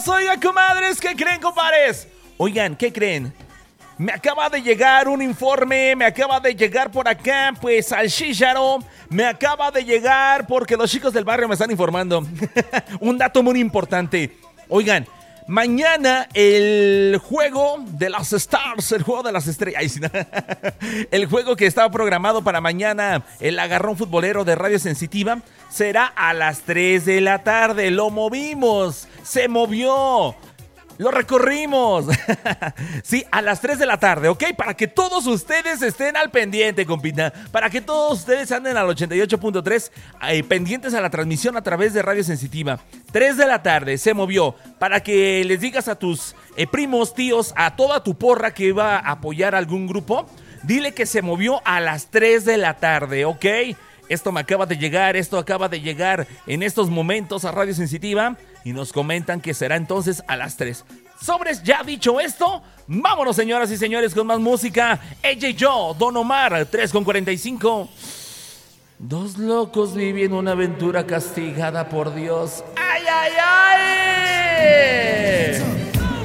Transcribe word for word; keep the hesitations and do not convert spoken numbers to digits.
Oigan, comadres, ¿qué creen, compadres? Oigan, ¿qué creen? Me acaba de llegar un informe, me acaba de llegar por acá, pues al Chícharo, me acaba de llegar porque los chicos del barrio me están informando. Un dato muy importante. Oigan, mañana el juego de las Stars, el juego de las estrellas, el juego que estaba programado para mañana, el agarrón futbolero de Radio Sensitiva, será a las tres de la tarde. Lo movimos, se movió. Lo recorrimos. Sí, a las tres de la tarde, ¿ok? Para que todos ustedes estén al pendiente, compita. Para que todos ustedes anden al ochenta y ocho punto tres, eh, pendientes a la transmisión a través de Radio Sensitiva. tres de la tarde se movió. Para que les digas a tus eh, primos, tíos, a toda tu porra que va a apoyar a algún grupo, dile que se movió a las tres de la tarde, ¿ok? Esto me acaba de llegar, esto acaba de llegar en estos momentos a Radio Sensitiva y nos comentan que será entonces a las tres. Sobres, ya dicho esto, vámonos, señoras y señores, con más música. Ella y yo, Don Omar, tres con cuarenta y cinco. Dos locos viviendo una aventura castigada por Dios. ¡Ay, ay, ay!